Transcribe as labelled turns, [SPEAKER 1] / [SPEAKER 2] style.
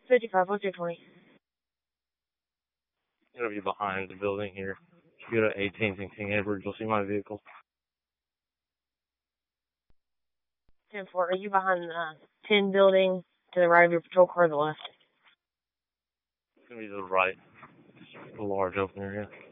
[SPEAKER 1] 55, what's your 20?
[SPEAKER 2] I'm going to be behind the building here. If you go to 18th and King Edward, you'll see my vehicle.
[SPEAKER 1] 10-4, are you behind the 10 building to the right of your patrol car or the left?
[SPEAKER 2] It's going to be to the right. It's a large open area.